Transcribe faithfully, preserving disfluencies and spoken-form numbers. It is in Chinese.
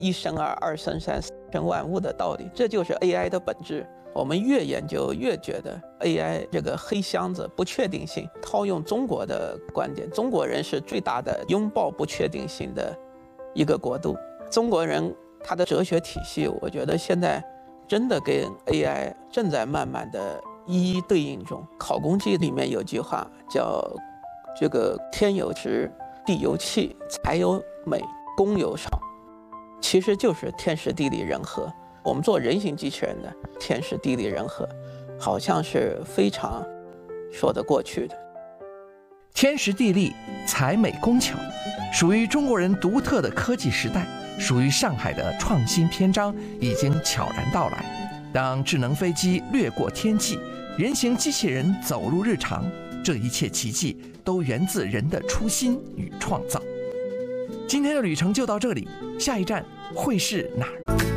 一生二，二生三，四生万物的道理，这就是 A I 的本质。我们越研究越觉得 A I 这个黑箱子不确定性，套用中国的观点，中国人是最大的拥抱不确定性的一个国度。中国人他的哲学体系，我觉得现在真的跟 A I 正在慢慢的一一对应中。考公记里面有句话叫这个天有直，地有气，财有美，公有少，其实就是天时地利人和。我们做人形机器人的天时地利人和，好像是非常说得过去的。 天时地利，才美工巧，属于中国人独特的科技时代，属于上海的创新篇章已经悄然到来。当智能飞机掠过天际，人形机器人走入日常，这一切奇迹都源自人的初心与创造。今天的旅程就到这里，下一站会是哪儿？